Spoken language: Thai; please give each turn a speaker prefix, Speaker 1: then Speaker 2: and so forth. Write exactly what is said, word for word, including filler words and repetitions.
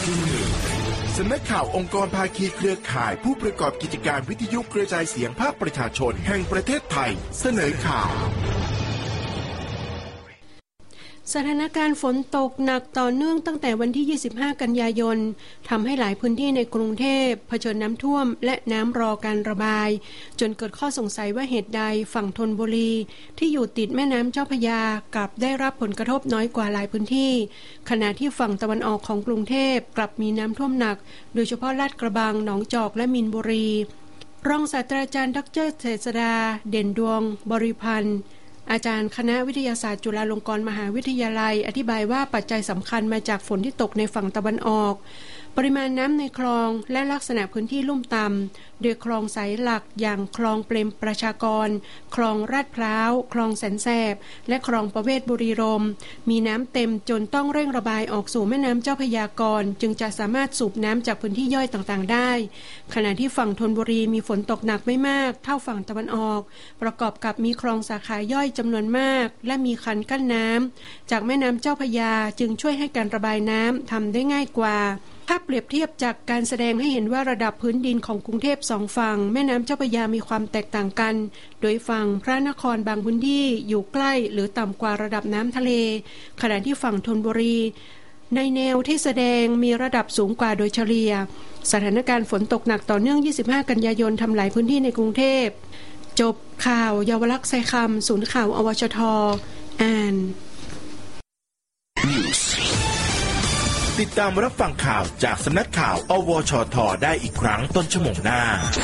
Speaker 1: สำนักข่าวองค์กรภาคีเครือข่ายผู้ประกอบกิจการวิทยุกระจายเสียงภาคประชาชนแห่งประเทศไทยเสนอข่าว
Speaker 2: สถานการณ์ฝนตกหนักต่อเนื่องตั้งแต่วันที่ยี่สิบห้ากันยายนทำให้หลายพื้นที่ในกรุงเทพเผชิญน้ำท่วมและน้ำรอการระบายจนเกิดข้อสงสัยว่าเหตุใดฝั่งธนบุรีที่อยู่ติดแม่น้ำเจ้าพระยากลับได้รับผลกระทบน้อยกว่าหลายพื้นที่ขณะที่ฝั่งตะวันออกของกรุงเทพกลับมีน้ำท่วมหนักโดยเฉพาะลาดกระบังหนองจอกและมีนบุรีรองศาสตราจารย์ดร.เจษฎาเด่นดวงบริพันธ์อาจารย์คณะวิทยาศาสตร์จุฬาลงกรณ์มหาวิทยาลัยอธิบายว่าปัจจัยสำคัญมาจากฝนที่ตกในฝั่งตะวันออกปริมาณน้ำในคลองและลักษณะพื้นที่ลุ่มต่ำโดยคลองสายหลักอย่างคลองเปรมประชากรคลองลาดพร้าวคลองแสนแสบและคลองประเวศบุรีรมย์มีน้ำเต็มจนต้องเร่งระบายออกสู่แม่น้ำเจ้าพระยาก่อนจึงจะสามารถสูบน้ำจากพื้นที่ย่อยต่างๆได้ขณะที่ฝั่งธนบุรีมีฝนตกหนักไม่มากเท่าฝั่งตะวันออกประกอบกับมีคลองสาขาย่อยจำนวนมากและมีคันกั้นน้ำจากแม่น้ำเจ้าพระยาจึงช่วยให้การระบายน้ำทำได้ง่ายกว่าถ้าเปรียบเทียบจากการแสดงให้เห็นว่าระดับพื้นดินของกรุงเทพสองฝั่งแม่น้ำเจ้าพระยามีความแตกต่างกันโดยฝั่งพระนครบางพื้นที่อยู่ใกล้หรือต่ำกว่าระดับน้ำทะเลขณะที่ฝั่งธนบุรีในแนวที่แสดงมีระดับสูงกว่าโดยเฉลี่ยสถานการณ์ฝนตกหนักต่อเนื่องยี่สิบห้ากันยายนทำหลายพื้นที่ในกรุงเทพจบข่าวเยาวลักษณ์ไซคำศูนย์ข่าวอวชท.อ่าน
Speaker 1: ติดตามรับฟังข่าวจากสำนักข่าวอวชท.ได้อีกครั้งต้นชั่วโมงหน้า